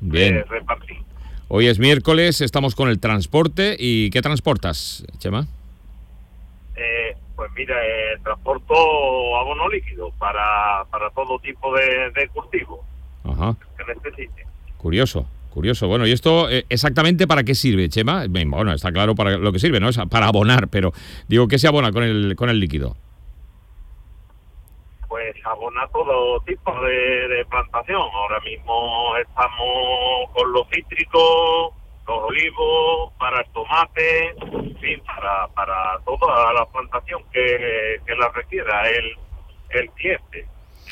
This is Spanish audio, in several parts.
Bien. repartir. Hoy es miércoles, estamos con el transporte. ¿Y qué transportas, Chema? Pues mira, transporto abono líquido para todo tipo de cultivo. Ajá. Que necesite. Curioso. Bueno, ¿y esto exactamente para qué sirve, Chema? Bueno, está claro para lo que sirve, ¿no? Es para abonar, pero digo, ¿qué se abona con el líquido? Pues abona todo tipo de plantación. Ahora mismo estamos con los cítricos, los olivos, para el tomate, en fin, para toda la plantación que la requiera el cliente.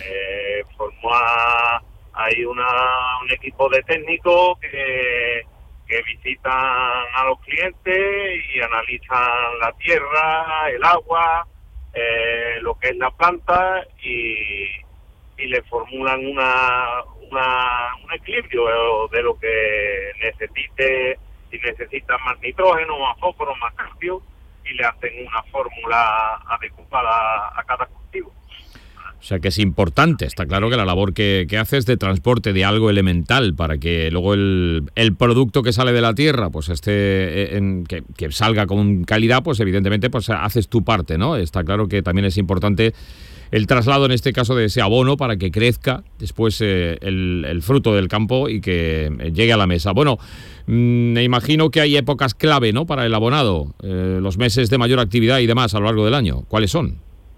Hay un equipo de técnicos que visitan a los clientes y analizan la tierra, el agua, lo que es la planta y le formulan un equilibrio de lo que necesite, si necesita más nitrógeno, más fósforo, más calcio, y le hacen una fórmula adecuada a cada cultivo. O sea que es importante, está claro que la labor que haces de transporte de algo elemental para que luego el producto que sale de la tierra pues que salga con calidad, pues evidentemente pues haces tu parte, ¿no? Está claro que también es importante el traslado en este caso de ese abono para que crezca después el fruto del campo y que llegue a la mesa. Bueno, me imagino que hay épocas clave, ¿no? Para el abonado, los meses de mayor actividad y demás a lo largo del año. ¿Cuáles son?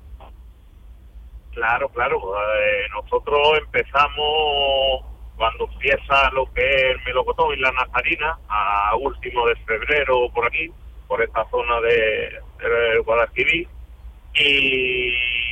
Claro. Nosotros empezamos cuando empieza lo que es el melocotón y la nazarina, a último de febrero por aquí, por esta zona de Guadalquivir, y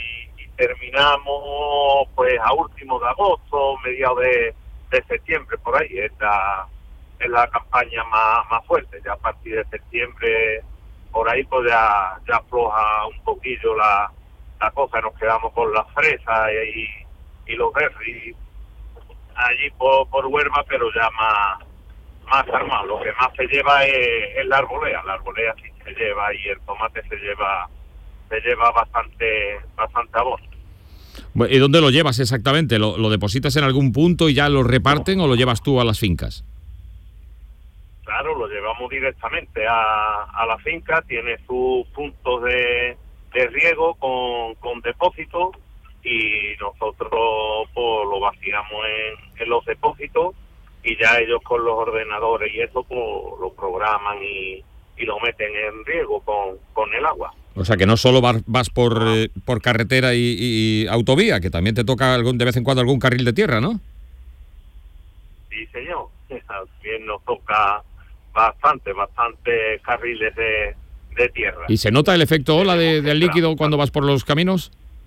terminamos pues a último de agosto, mediados de septiembre, por ahí. Esta es la campaña más fuerte. Ya a partir de septiembre, por ahí pues ya afloja un poquillo la cosa. Nos quedamos con las fresas y los berries allí por Huelva, pero ya más armado. Lo que más se lleva es la arbolea sí se lleva, y el tomate se lleva bastante abono. ¿Y dónde lo llevas exactamente? ¿Lo depositas en algún punto y ya lo reparten o lo llevas tú a las fincas? Claro, lo llevamos directamente a la finca. Tiene sus puntos de riego con depósitos, y nosotros pues lo vaciamos en los depósitos, y ya ellos con los ordenadores y eso pues lo programan y lo meten en riego con el agua. O sea que no solo vas por carretera y autovía, que también te toca de vez en cuando algún carril de tierra, ¿no? Sí, señor. También nos toca bastante carriles de tierra. ¿Y se nota el efecto ola del líquido cuando vas por los caminos?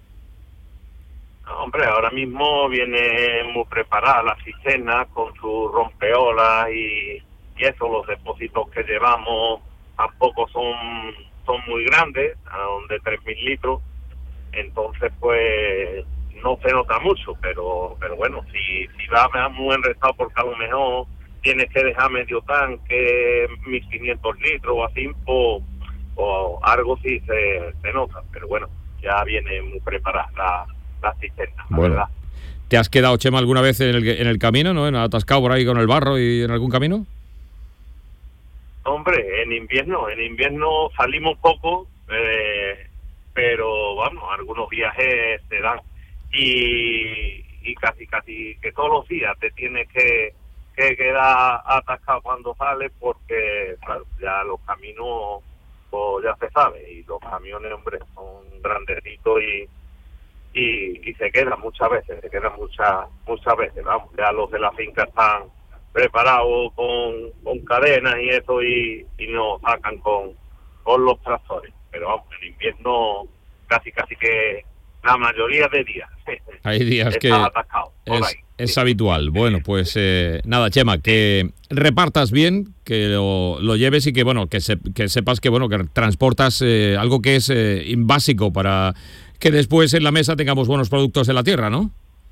Hombre, ahora mismo viene muy preparada la cisterna con sus rompeolas y eso. Los depósitos que llevamos tampoco son muy grandes, de 3.000 litros, entonces pues no se nota mucho, pero bueno, si va muy enrestado, porque a lo mejor tienes que dejar medio tanque, 1.500 litros o así, o algo sí se nota, pero bueno, ya viene muy preparada la cisterna, la verdad. ¿Te has quedado, Chema, alguna vez en el camino, ¿no? ¿Atascado por ahí con el barro y en algún camino? Hombre, en invierno salimos poco, pero vamos, algunos viajes se dan, y casi que todos los días te tienes que quedar atascado cuando sales, porque claro, ya los caminos pues ya se sabe, y los camiones, hombre, son grandecitos y se quedan muchas veces, vamos. Ya los de la finca están preparados con cadenas y eso, y nos sacan con los tractores, pero vamos, en invierno casi que la mayoría de días hay días que atascado, es habitual. Bueno, pues nada, Chema, que repartas bien, que lo lleves, y que bueno, que sepas que bueno, que transportas algo que es básico para que después en la mesa tengamos buenos productos de la tierra, ¿no?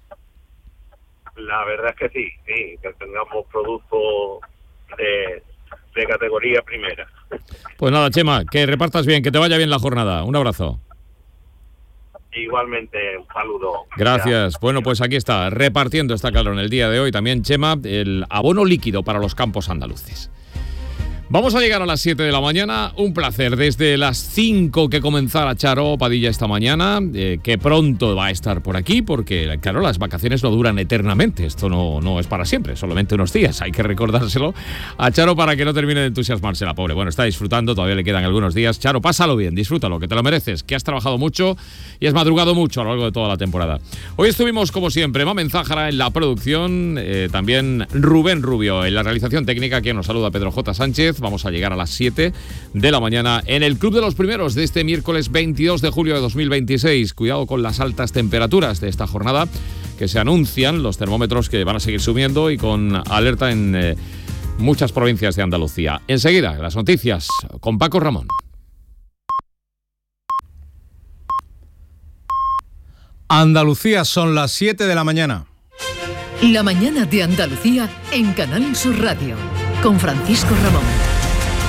La verdad es que sí, que tengamos productos de categoría primera. Pues nada, Chema, que repartas bien, que te vaya bien la jornada. Un abrazo. Igualmente, un saludo. Gracias. Bueno, pues aquí está, repartiendo, está claro, en el día de hoy también, Chema, el abono líquido para los campos andaluces. Vamos a llegar a las 7 de la mañana. Un placer desde las 5 que comenzara Charo Padilla esta mañana, que pronto va a estar por aquí, porque, claro, las vacaciones no duran eternamente. Esto no es para siempre, solamente unos días. Hay que recordárselo a Charo para que no termine de entusiasmarse la pobre. Bueno, está disfrutando, todavía le quedan algunos días. Charo, pásalo bien, disfrútalo, que te lo mereces, que has trabajado mucho y has madrugado mucho a lo largo de toda la temporada. Hoy estuvimos, como siempre, Mamen Zájara en la producción, también Rubén Rubio en la realización técnica, que nos saluda Pedro J. Sánchez. Vamos a llegar a las 7 de la mañana en el Club de los Primeros de este miércoles 22 de julio de 2026. Cuidado con las altas temperaturas de esta jornada que se anuncian, los termómetros que van a seguir subiendo y con alerta en muchas provincias de Andalucía. Enseguida, las noticias con Paco Ramón. Andalucía, son las 7 de la mañana. La mañana de Andalucía en Canal Sur Radio, con Francisco Ramón.